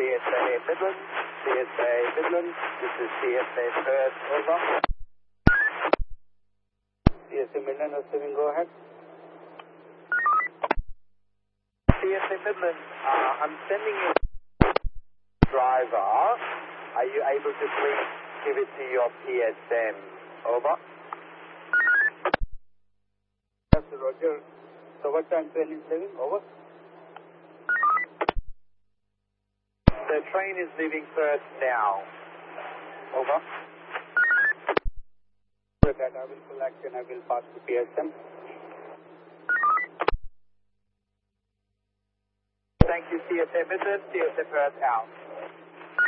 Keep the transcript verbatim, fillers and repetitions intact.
S A Midlands, C S A Midlands, this is C S A Perth, over. C S A Midlands, receiving, go ahead. C S A Midlands, uh, I'm sending you a driver. Are you able to please give it to your P S M? Over. Yes, Roger. So what time train is leaving? Over. The train is leaving Perth now. Over. That I will collect and I will pass to P S M. Thank you, C S A Midlands, C S A Perth out.